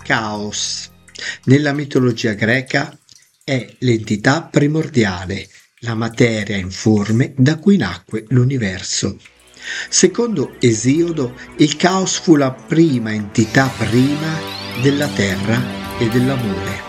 Caos. Nella mitologia greca è l'entità primordiale, la materia informe da cui nacque l'universo. Secondo Esiodo, il caos fu la prima entità prima della terra e dell'amore.